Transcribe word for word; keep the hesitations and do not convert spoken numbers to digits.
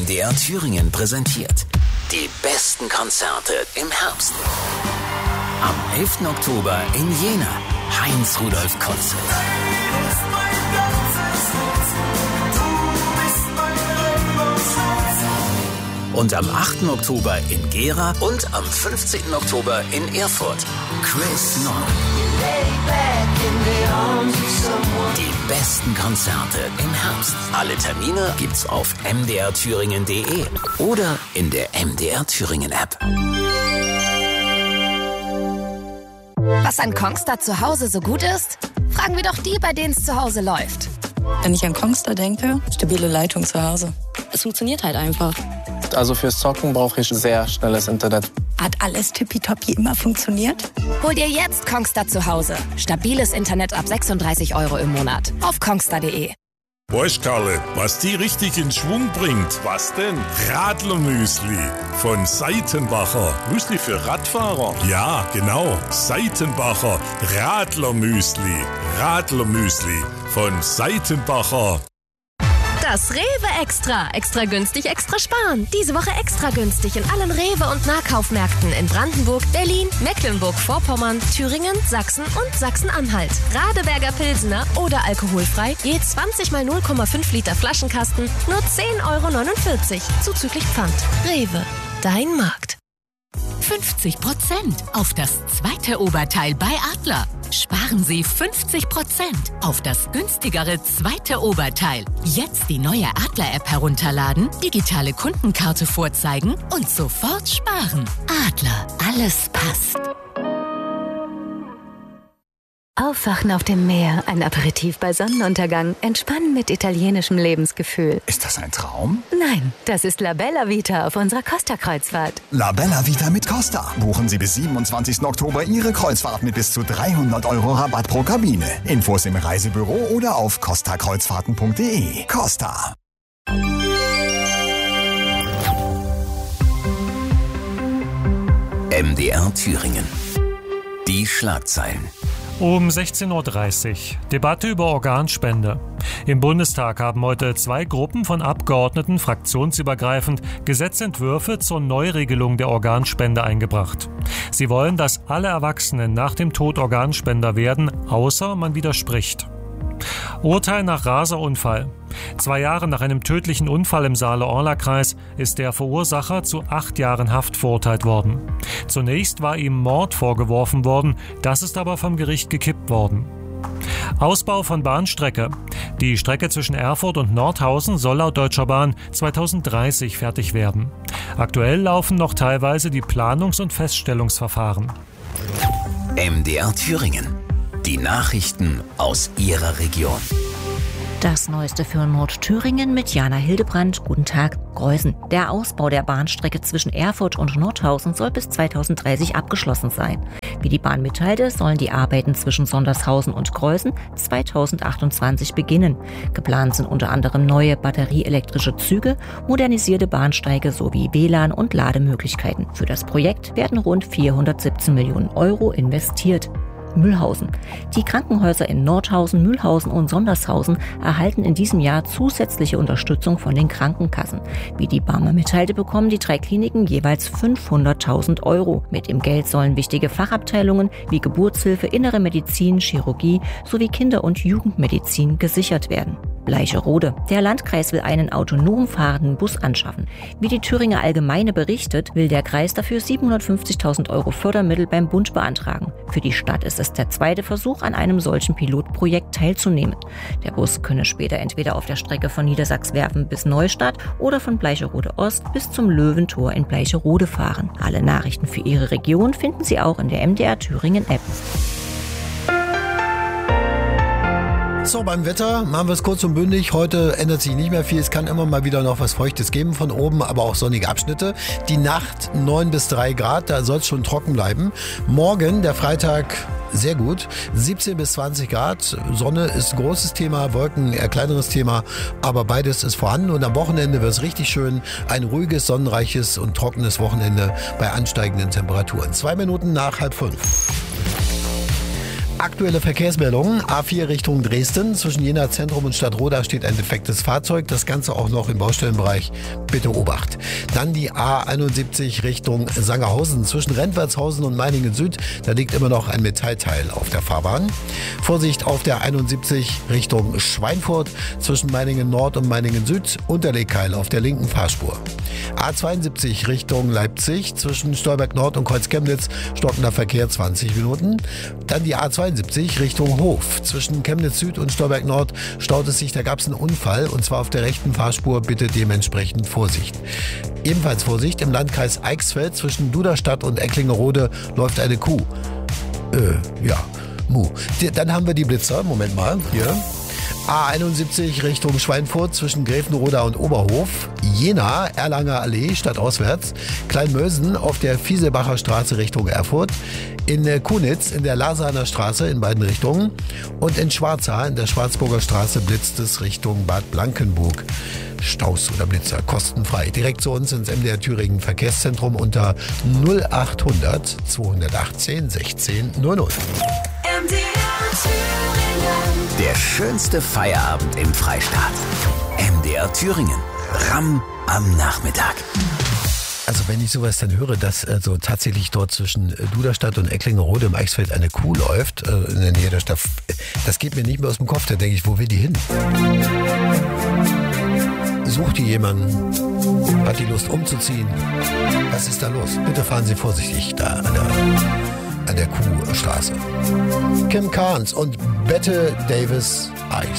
D R Thüringen präsentiert die besten Konzerte im Herbst. Am elften Oktober in Jena, Heinz-Rudolf Konzert. Und am achten Oktober in Gera und am fünfzehnten Oktober in Erfurt, Chris Nord. Die besten Konzerte im Herbst. Alle Termine gibt's auf m d r thüringen punkt d e oder in der M D R Thüringen App. Was an Kongstar zu Hause so gut ist? Fragen wir doch die, bei denen es zu Hause läuft. Wenn ich an Kongstar denke, stabile Leitung zu Hause. Es funktioniert halt einfach. Also fürs Zocken brauche ich sehr schnelles Internet. Hat alles tippitoppi immer funktioniert? Hol dir jetzt Kongstar zu Hause. Stabiles Internet ab sechsunddreißig Euro im Monat. Auf kongstar punkt d e. Weißt Karle, was die richtig in Schwung bringt? Was denn? Radlermüsli von Seitenbacher. Müsli für Radfahrer? Ja, genau. Seitenbacher Radlermüsli. Radlermüsli von Seitenbacher. Das Rewe Extra. Extra günstig, extra sparen. Diese Woche extra günstig in allen Rewe- und Nahkaufmärkten in Brandenburg, Berlin, Mecklenburg-Vorpommern, Thüringen, Sachsen und Sachsen-Anhalt. Radeberger Pilsener oder alkoholfrei, je zwanzig mal null Komma fünf Liter Flaschenkasten, nur zehn Euro neunundvierzig, zuzüglich Pfand. Rewe, dein Markt. fünfzig Prozent auf das zweite Oberteil bei Adler. Sparen Sie fünfzig Prozent auf das günstigere zweite Oberteil. Jetzt die neue Adler-App herunterladen, digitale Kundenkarte vorzeigen und sofort sparen. Adler, alles passt. Aufwachen auf dem Meer, ein Aperitif bei Sonnenuntergang, entspannen mit italienischem Lebensgefühl. Ist das ein Traum? Nein, das ist La Bella Vita auf unserer Costa-Kreuzfahrt. La Bella Vita mit Costa. Buchen Sie bis siebenundzwanzigsten Oktober Ihre Kreuzfahrt mit bis zu dreihundert Euro Rabatt pro Kabine. Infos im Reisebüro oder auf costa kreuzfahrten punkt d e. Costa. M D R Thüringen. Die Schlagzeilen. Um sechzehn Uhr dreißig. Debatte über Organspende. Im Bundestag haben heute zwei Gruppen von Abgeordneten fraktionsübergreifend Gesetzentwürfe zur Neuregelung der Organspende eingebracht. Sie wollen, dass alle Erwachsenen nach dem Tod Organspender werden, außer man widerspricht. Urteil nach Raserunfall. Zwei Jahre nach einem tödlichen Unfall im Saale-Orla-Kreis ist der Verursacher zu acht Jahren Haft verurteilt worden. Zunächst war ihm Mord vorgeworfen worden, das ist aber vom Gericht gekippt worden. Ausbau von Bahnstrecke. Die Strecke zwischen Erfurt und Nordhausen soll laut Deutscher Bahn zweitausenddreißig fertig werden. Aktuell laufen noch teilweise die Planungs- und Feststellungsverfahren. M D R Thüringen. Die Nachrichten aus Ihrer Region. Das Neueste für Nordthüringen mit Jana Hildebrandt. Guten Tag, Greußen. Der Ausbau der Bahnstrecke zwischen Erfurt und Nordhausen soll bis zweitausenddreißig abgeschlossen sein. Wie die Bahn mitteilte, sollen die Arbeiten zwischen Sondershausen und Greußen zweitausendachtundzwanzig beginnen. Geplant sind unter anderem neue batterieelektrische Züge, modernisierte Bahnsteige sowie W L A N und Lademöglichkeiten. Für das Projekt werden rund vierhundertsiebzehn Millionen Euro investiert. Mühlhausen. Die Krankenhäuser in Nordhausen, Mühlhausen und Sondershausen erhalten in diesem Jahr zusätzliche Unterstützung von den Krankenkassen. Wie die Barmer mitteilte, bekommen die drei Kliniken jeweils fünfhunderttausend Euro. Mit dem Geld sollen wichtige Fachabteilungen wie Geburtshilfe, Innere Medizin, Chirurgie sowie Kinder- und Jugendmedizin gesichert werden. Bleicherode. Der Landkreis will einen autonom fahrenden Bus anschaffen. Wie die Thüringer Allgemeine berichtet, will der Kreis dafür siebenhundertfünfzigtausend Euro Fördermittel beim Bund beantragen. Für die Stadt ist es der zweite Versuch, an einem solchen Pilotprojekt teilzunehmen. Der Bus könne später entweder auf der Strecke von Niedersachswerfen bis Neustadt oder von Bleicherode Ost bis zum Löwentor in Bleicherode fahren. Alle Nachrichten für Ihre Region finden Sie auch in der M D R Thüringen App. So, beim Wetter machen wir es kurz und bündig. Heute ändert sich nicht mehr viel. Es kann immer mal wieder noch was Feuchtes geben von oben, aber auch sonnige Abschnitte. Die Nacht neun bis drei Grad, da soll es schon trocken bleiben. Morgen, der Freitag, sehr gut. siebzehn bis zwanzig Grad. Sonne ist ein großes Thema, Wolken eher kleineres Thema, aber beides ist vorhanden. Und am Wochenende wird es richtig schön. Ein ruhiges, sonnenreiches und trockenes Wochenende bei ansteigenden Temperaturen. Zwei Minuten nach halb fünf. Aktuelle Verkehrsmeldungen. A vier Richtung Dresden. Zwischen Jena Zentrum und Stadtroda steht ein defektes Fahrzeug. Das Ganze auch noch im Baustellenbereich. Bitte Obacht. Dann die A einundsiebzig Richtung Sangerhausen. Zwischen Rentwertshausen und Meiningen Süd. Da liegt immer noch ein Metallteil auf der Fahrbahn. Vorsicht auf der einundsiebzig Richtung Schweinfurt. Zwischen Meiningen Nord und Meiningen Süd. Unterlegkeil auf der linken Fahrspur. A zweiundsiebzig Richtung Leipzig. Zwischen Stolberg Nord und Kreuz-Chemnitz. Stockender Verkehr zwanzig Minuten. Dann die A zweiundsiebzig Richtung Hof. Zwischen Chemnitz Süd und Stolberg Nord staut es sich, da gab es einen Unfall und zwar auf der rechten Fahrspur, bitte dementsprechend Vorsicht. Ebenfalls Vorsicht, im Landkreis Eichsfeld zwischen Duderstadt und Ecklingerode läuft eine Kuh. Äh, ja, Mu. Dann haben wir die Blitzer, Moment mal, hier. A einundsiebzig Richtung Schweinfurt zwischen Gräfenroda und Oberhof. Jena, Erlanger Allee, stadtauswärts. Kleinmösen auf der Fieselbacher Straße Richtung Erfurt. In Kunitz in der Lasaner Straße in beiden Richtungen. Und in Schwarza in der Schwarzburger Straße blitzt es Richtung Bad Blankenburg. Staus oder Blitzer kostenfrei. Direkt zu uns ins M D R Thüringen Verkehrszentrum unter null achthundert zweihundertachtzehn sechzehn null null. M D R Thüringen. Der schönste Feierabend im Freistaat. M D R Thüringen. Ramm am Nachmittag. Also wenn ich sowas dann höre, dass also tatsächlich dort zwischen Duderstadt und Ecklingerode im Eichsfeld eine Kuh läuft, äh, in der Nähe der Stadt, das geht mir nicht mehr aus dem Kopf. Da denke ich, wo will die hin? Sucht die jemanden? Hat die Lust umzuziehen? Was ist da los? Bitte fahren Sie vorsichtig da an der, an der Kuhstraße. Kim Carnes und Bette Davis Ice.